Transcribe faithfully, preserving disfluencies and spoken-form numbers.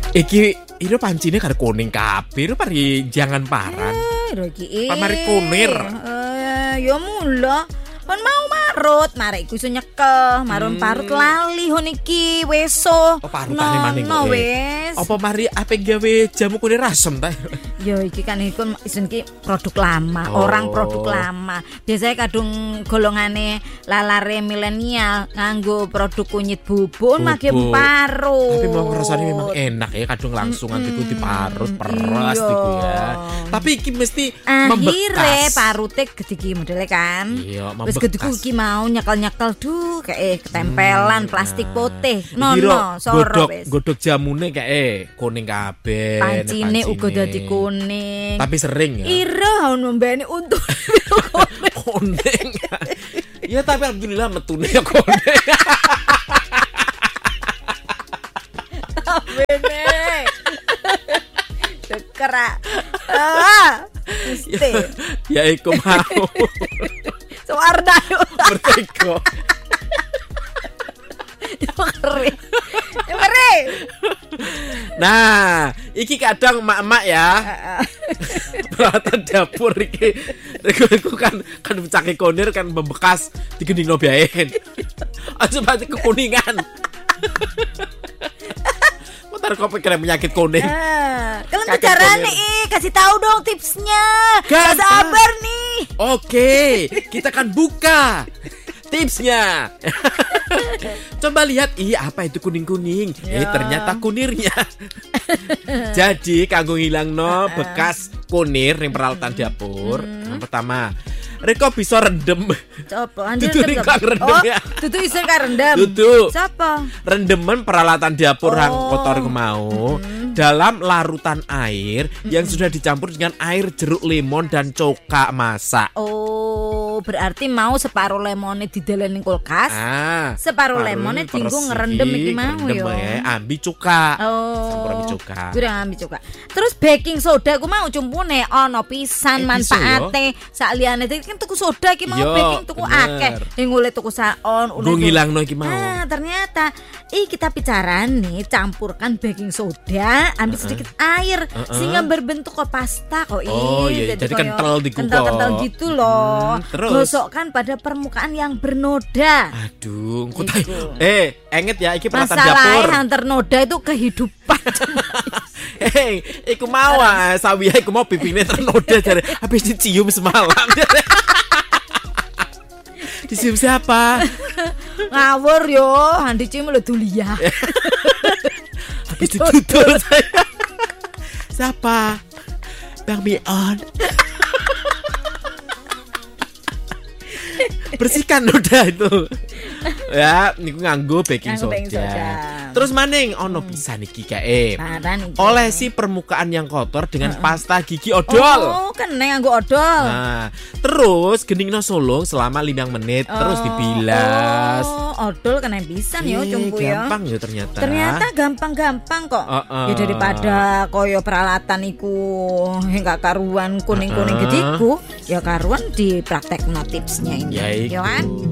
Iki iro pancine karo kuning kabeh, iro pari jangan paran. Iro iki. Pamari kunir. Eh, ya mula. Kon mau marut, marek iku iso nyekel, marun parut lali hon iki weso. Oh, parutane maning no, kowe. wes. Apa mari ape gawe jamu kunir asem ta? Yo iki kan iku isun iki produk lama, Oh. orang produk lama. Biasanya kadung golongane lalare milenial nganggo produk kunyit bubuk makin Bubuk. parut. Tapi memang rasanya memang enak ya, kadung langsung nanti ku diparut peras Iya. iku ya. Tapi iki mesti Akhire membekas. parute gedhi modele kan. Iya, Wis gedhiku membekas. iki mau nyekel-nyekel duh kayak ketempelan plastik putih. No Iki ro, no, soro godhog wis. godhog jamune kayak kuning kabeh. Pancine nek uga pancine. dadi kuning. Tapi sering ya. Ira haun membeni untung. Kuning. Ya tapi alhamdulillah metune ya kuning. Bene. Dekra. Ah. Mesti. Ya iku mau. Suwarda yo. Bertego. Keren. Keren. Nah, iki kadang emak-emak ya. Peralatan dapur iki. Iku kan kan cake konir kan membekas digendingno biayen. Aja pasti kekuningan. Bentar kok pikir penyakit kuning. Ah, kalian Kakek caranya Konir. nih, kasih tahu dong tipsnya. Gampang. Gak sabar nih. Oke, kita akan buka tipsnya. Coba lihat, iya apa itu kuning-kuning? Eh Ya. ternyata kunirnya. Jadi kanggo ngilangno bekas kunir ning peralatan dapur. Yang pertama, Reko bisa rendem. Coba Dudu ning kang rendem Oh, ya. dudu isin kang rendem. Dudu. Siapa? Rendeman peralatan dapur yang Oh. kotor mau dalam larutan air yang sudah dicampur dengan air jeruk lemon dan coka masak. Oh, berarti mau separuh lemonnya dideleng ning kulkas. Ah, Separuh baru lemonnya persi, dienggo ngerendem iki mau ngerendem yo. ya, ambi cuka. Oh. Campur ambi cuka. Gue udah ngambil cuka. Terus baking soda gue mau cumpune ono pisan Eh, manfaate. Sak liyane iki kan tuku soda iki mau Yo, baking tuku bener. akeh. Ning ngule tuku saon Gue ngilangno iki mau. Ah, ternyata ih kita bicara nih campurkan baking soda, ambil sedikit air sehingga berbentuk kok pasta kok. Oh, iya, jadi koyo kental di kuku. kental-kental gitu loh. Hmm, terus? Gosokkan pada permukaan yang bernoda. Aduh, engko Iku. tahu. Eh, enget ya iki peralatan dapur. Masalahnya yang ternoda itu kehidupan. Hei, iku mau ah, sawiya iku mau pipine ternoda jare habis dicium semalam. Dicium siapa? Ngawur yo, Handi cium lu Dulia. Habis ditutur saya. Siapa? Bang Mion. Bersihkan noda itu. Ya, niku nganggo baking Nganggo baking soda. soda. Terus maning ono bisa niki kae. Parah nih. Olesi permukaan yang kotor dengan pasta gigi odol. Oh, kan nganggo odol. Nah, terus geningno solong selama lima menit terus dibilas. Oh, odol kan bisa yo Eh, cumpu ya. gampang ya ternyata. Ternyata gampang-gampang kok. Oh, oh. Ya daripada koyo peralatan iku enggak karuan kuning-kuning Uh-uh. gediku, ya karuan dipraktekno tipsnya ini. Ya iku. Ya kan?